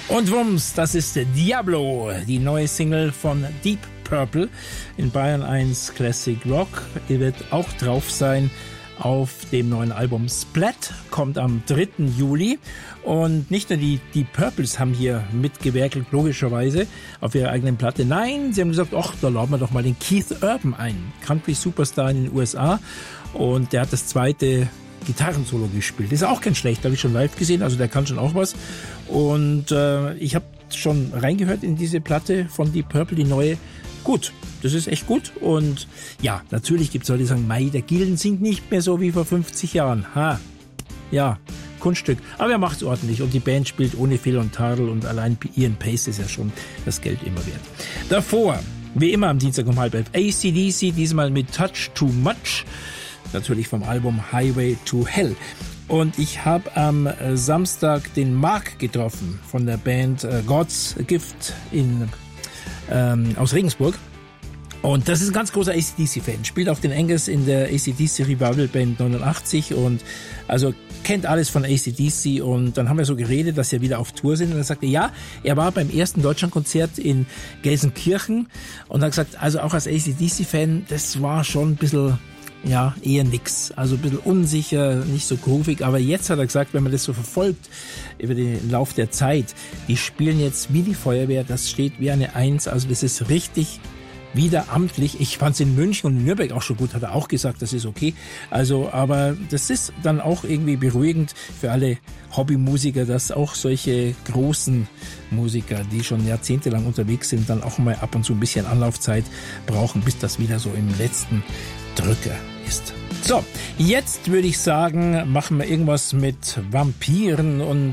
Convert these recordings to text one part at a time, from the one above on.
Und wumms, das ist Diablo, die neue Single von Deep Purple in Bayern 1 Classic Rock. Ihr wird auch drauf sein auf dem neuen Album Splat, kommt am 3. Juli. Und nicht nur die Deep Purples haben hier mitgewerkelt, logischerweise, auf ihrer eigenen Platte. Nein, sie haben gesagt, ach, da laden wir doch mal den Keith Urban ein, Country-Superstar in den USA. Und der hat das zweite Gitarrensolo gespielt. Ist auch kein schlecht, habe ich schon live gesehen, also der kann schon auch was. Und ich habe schon reingehört in diese Platte von Deep Purple, die neue. Gut, das ist echt gut. Und ja, natürlich gibt es Leute, die sagen, Mei, der Gillen singt nicht mehr so wie vor 50 Jahren. Ja, Kunststück. Aber er macht's ordentlich und die Band spielt ohne Fehl und Tadel und allein Ian Pace ist ja schon das Geld immer wert. Davor, wie immer am Dienstag um 10:30, AC/DC, diesmal mit Touch Too Much. Natürlich vom Album Highway to Hell. Und ich habe am Samstag den Mark getroffen von der Band God's Gift aus Regensburg. Und das ist ein ganz großer AC/DC-Fan. Spielt auch den Angus in der AC/DC Revival Band 89 und also kennt alles von AC/DC. Und dann haben wir so geredet, dass sie wieder auf Tour sind. Und er sagte, ja, er war beim ersten Deutschlandkonzert in Gelsenkirchen und hat gesagt, also auch als AC/DC-Fan, das war schon ein bisschen, ja, eher nix. Also ein bisschen unsicher, nicht so groovig. Aber jetzt hat er gesagt, wenn man das so verfolgt über den Lauf der Zeit, die spielen jetzt wie die Feuerwehr, das steht wie eine Eins. Also das ist richtig wieder amtlich. Ich fand's in München und in Nürnberg auch schon gut, hat er auch gesagt, das ist okay. Also, aber das ist dann auch irgendwie beruhigend für alle Hobbymusiker, dass auch solche großen Musiker, die schon jahrzehntelang unterwegs sind, dann auch mal ab und zu ein bisschen Anlaufzeit brauchen, bis das wieder so im letzten Drücker ist. So, jetzt würde ich sagen, machen wir irgendwas mit Vampiren und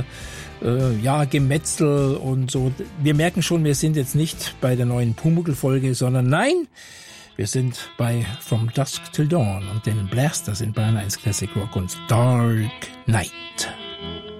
Gemetzel und so. Wir merken schon, wir sind jetzt nicht bei der neuen Pumuckl-Folge, sondern nein, wir sind bei From Dusk Till Dawn und den Blasters in Bayern 1 Classic Rock und Dark Night.